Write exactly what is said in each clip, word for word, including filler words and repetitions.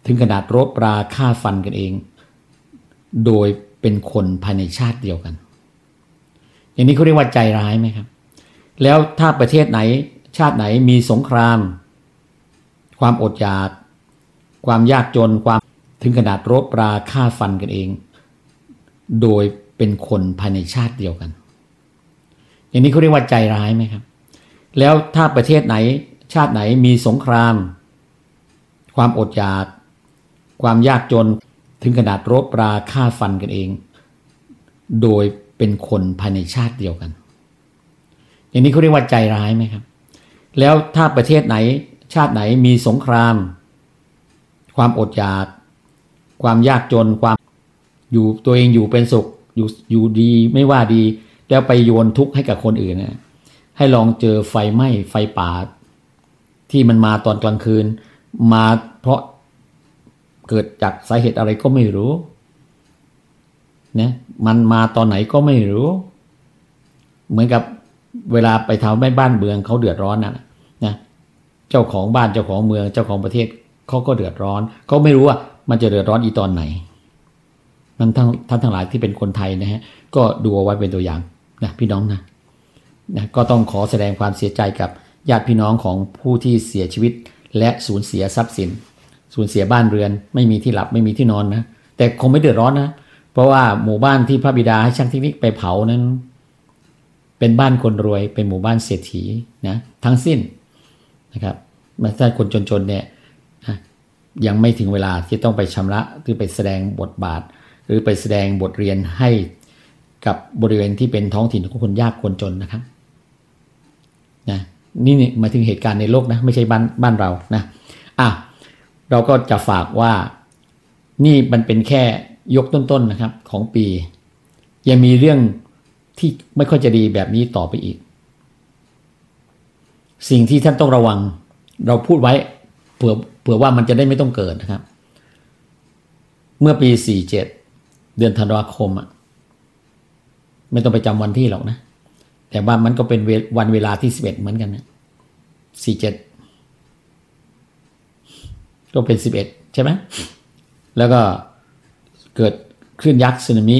ถึงขนาดรบราฆ่าฟันกันเองโดยเป็นคนภายในชาติเดียวกันอย่างนี้เขาเรียกว่าใจร้ายไหมครับแล้วถ้าประเทศไหนชาติไหนมีสงครามความอดอยากความยากจนความถึงขนาดรบราฆ่าฟันกันเองโดยเป็นคนภายในชาติเดียวกันอย่างนี้เขาเรียกว่าใจร้ายไหมครับแล้วถ้าประเทศไหนชาติไหนมีสงครามความอดอยากความยากจนถึงขนาดรบราฆ่าฟันกันเองโดยเป็นคนภายในชาติเดียวกันอย่างนี้เขาเรียกว่าใจร้ายไหมครับแล้วถ้าประเทศไหนชาติไหนมีสงครามความอดอยากความยากจนความอยู่ตัวเองอยู่เป็นสุขอยู่อยู่ดีไม่ว่าดีแล้วไปโยนทุกข์ให้กับคนอื่นนะให้ลองเจอไฟไหม้ไฟป่าที่มันมาตอนกลางคืนมาเพราะเกิดจากสาเหตุอะไรก็ไม่รู้นะมันมาตอนไหนก็ไม่รู้เหมือนกับเวลาไปทำให้บ้านเมืองเขาเดือดร้อนนะนะเจ้าของบ้านเจ้าของเมืองเจ้าของประเทศเขาก็เดือดร้อนเขาไม่รู้ว่ามันจะเดือดร้อนอีตอนไหนมันทั้งท่านทั้งหลายที่เป็นคนไทยนะฮะก็ดูเอาไว้เป็นตัวอย่างนะพี่น้องนะนะก็ต้องขอแสดงความเสียใจกับญาติพี่น้องของผู้ที่เสียชีวิตและสูญเสียทรัพย์สินสูญเสียบ้านเรือนไม่มีที่หลับไม่มีที่นอนนะแต่คงไม่เดือดร้อนนะเพราะว่าหมู่บ้านที่พระบิดาให้ช่างเทคนิคไปเผานั้นเป็นบ้านคนรวยเป็นหมู่บ้านเศรษฐีนะทั้งสิ้นนะครับไม่ใช่คนจนๆเนี่ยนะยังไม่ถึงเวลาที่ต้องไปชำระหรือไปแสดงบทบาทหรือไปแสดงบทเรียนให้กับบริเวณที่เป็นท้องถิ่นของคนยากคนจนนะครับนะนี่หมายถึงเหตุการณ์ในโลกนะไม่ใช่บ้านบ้านเรานะอ่ะเราก็จะฝากว่านี่มันเป็นแค่ยกต้นๆนะครับของปียังมีเรื่องที่ไม่ค่อยจะดีแบบนี้ต่อไปอีกสิ่งที่ท่านต้องระวังเราพูดไว้เผื่อเผื่อว่ามันจะได้ไม่ต้องเกิดนะครับเมื่อปีสี่สิบเจ็ดเดือนธันวาคมอ่ะไม่ต้องไปจำวันที่หรอกนะแต่ว่ามันก็เป็นวันเวลาที่สิบเอ็ดเหมือนกันนะสี่สิบเจ็ดก็เป็นสิบเอ็ดใช่ไหมแล้วก็เกิดคลื่นยักษ์สึนามิ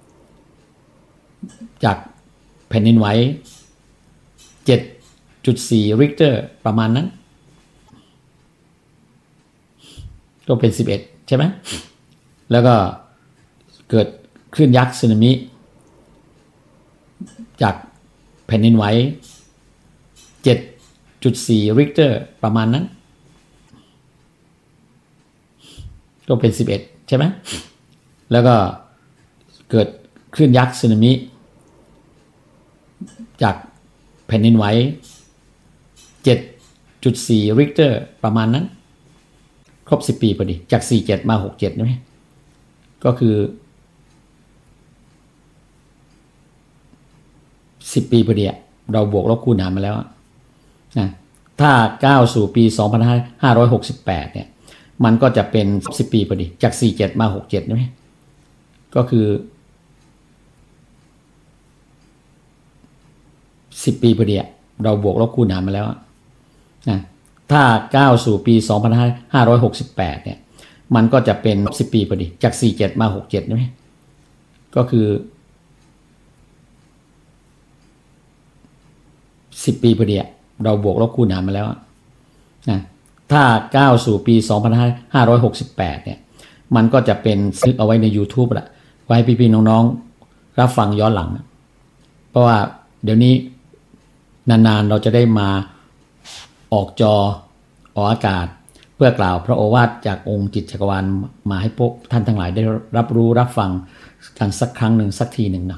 จากแผ่นดินไหว เจ็ดจุดสี่ ริกเตอร์ประมาณนั้นก็เป็นสิบเอ็ดใช่ไหมแล้วก็เกิดคลื่นยักษ์สึนามิจากแผ่นดินไหว เจ็ดจุดสี่ ริกเตอร์ประมาณนั้นก็เป็นสิบเอ็ดใช่ไหมแล้วก็เกิดคลื่นยักษ์สึนามิจากแผ่นดินไหว เจ็ดจุดสี่ ริกเตอร์ประมาณนั้นครบสิบปีพอดีจากสี่สิบเจ็ดมาหกสิบเจ็ดใช่ไหมก็คือสิบปีพอดีเราบวกลบคูณหารมาแล้วนะถ้าก้าวสู่ปีสองพันห้าร้อยหกสิบแปดเนี่ยมันก็จะเป็นสิบปีพอดีจากสี่สิบเจ็ดมาหกสิบเจ็ดใช่ไหมก็คือสิบปีพอดีเราบวกลบคูณหารมาแล้วนะถ้าก้าวสู่ปีสองพันห้าร้อยหกสิบแปดเนี่ยมันก็จะเป็นสิบปีพอดีจากสี่สิบเจ็ดมาหกสิบเจ็ดใช่ไหมก็คือสิบปีพอดีเราบวกลบคูณหารมาแล้วนะถ้าก้าวสู่ปีสองพันห้าร้อยหกสิบแปดเนี่ยมันก็จะเป็นซึกเอาไว้ใน YouTube ละไว้พี่ๆน้องๆรับฟังย้อนหลังเพราะว่าเดี๋ยวนี้นานๆเราจะได้มาออกจอออกอากาศเพื่อกล่าวพระโอวาทจากองค์จิตจักรวาลมาให้พวกท่านทั้งหลายได้รับรู้รับฟังกันสักครั้งหนึ่งสักทีหนึ่งนะ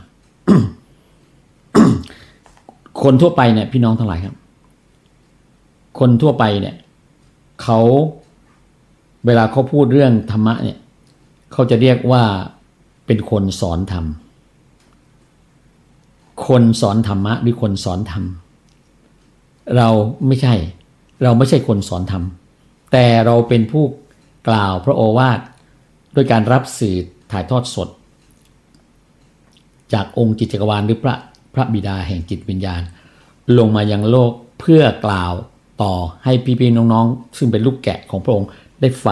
คนทั่วไปเนี่ยพี่น้องทั้งหลายครับคนทั่วไปเนี่ยเขาเวลาเขาพูดเรื่องธรรมะเนี่ยเขาจะเรียกว่าเป็นคนสอนธรรมคนสอนธรรมะหรือคนสอนธรรมเราไม่ใช่เราไม่ใช่คนสอนธรรมแต่เราเป็นผู้กล่าวพระโอวาทด้วยการรับสื่อถ่ายทอดสดจากองค์จิตจักรวาลหรือพระพระบิดาแห่งจิตวิญญาณลงมายังโลกเพื่อกล่าวต่อให้พี่ๆน้องๆซึ่งเป็นลูกแกะของพระองค์ได้ฟัง